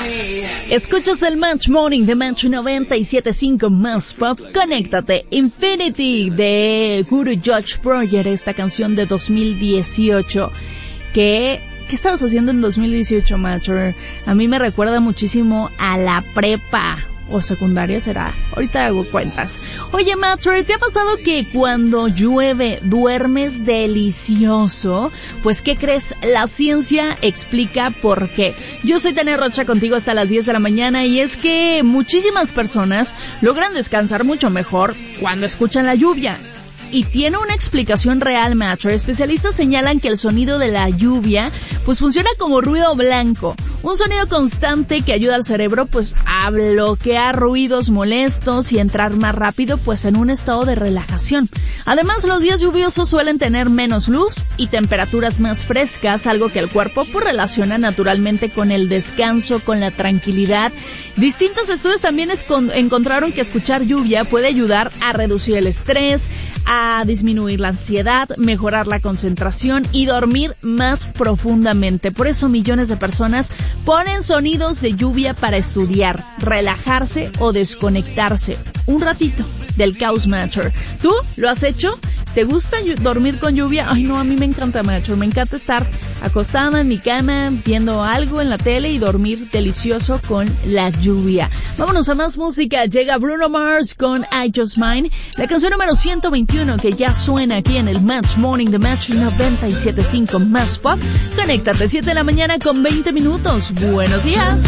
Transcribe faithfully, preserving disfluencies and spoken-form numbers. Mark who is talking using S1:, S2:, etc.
S1: Escuchas el Match Morning de Match noventa y siete punto cinco más pop. Conéctate. Infinity de Guru Josh Project, esta canción de dos mil dieciocho. ¿Qué, qué estabas haciendo en dos mil dieciocho, Match? A mí me recuerda muchísimo a la prepa. ¿O secundaria será? Ahorita hago cuentas. Oye, Matcher, ¿te ha pasado que cuando llueve duermes delicioso? Pues, ¿qué crees? La ciencia explica por qué. Yo soy Tania Rocha contigo hasta las diez de la mañana y es que muchísimas personas logran descansar mucho mejor cuando escuchan la lluvia. Y tiene una explicación real, Matcher. Especialistas señalan que el sonido de la lluvia pues funciona como ruido blanco, un sonido constante que ayuda al cerebro pues a bloquear ruidos molestos y entrar más rápido pues en un estado de relajación. Además, los días lluviosos suelen tener menos luz y temperaturas más frescas, algo que el cuerpo pues relaciona naturalmente con el descanso, con la tranquilidad. Distintos estudios también escon- encontraron que escuchar lluvia puede ayudar a reducir el estrés, a disminuir la ansiedad, mejorar la concentración y dormir más profundamente. Por eso millones de personas ponen sonidos de lluvia para estudiar, relajarse o desconectarse un ratito del caos, Matcher. ¿Tú lo has hecho? ¿Te gusta dormir con lluvia? Ay, no, a mí me encanta, Matcher. Me encanta estar acostada en mi cama viendo algo en la tele y dormir delicioso con la lluvia. Vámonos a más música. Llega Bruno Mars con I Just Mine, la canción número ciento veintiuno que ya suena aquí en el Match Morning de Match noventa y siete punto cinco más pop. Conéctate, siete de la mañana con veinte minutos. Buenos días.